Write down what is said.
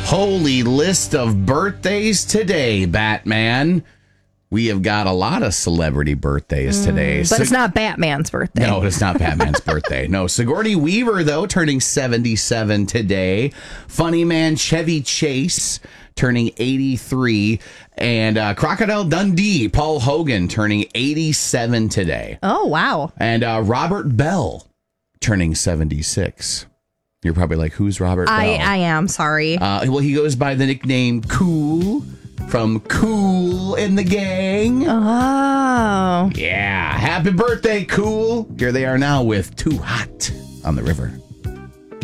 Holy list of birthdays today, Batman. We have got a lot of celebrity birthdays today. But it's not Batman's birthday. No, it's not Batman's birthday. No, Sigourney Weaver, though, turning 77 today. Funny man Chevy Chase turning 83. And Crocodile Dundee, Paul Hogan, turning 87 today. Oh, wow. And Robert Bell turning 76. You're probably like, who's Robert Bell? I am, sorry. Well, he goes by the nickname Cool from Kool and the Gang. Oh. Yeah. Happy birthday, Cool. Here they are now with Too Hot on the River.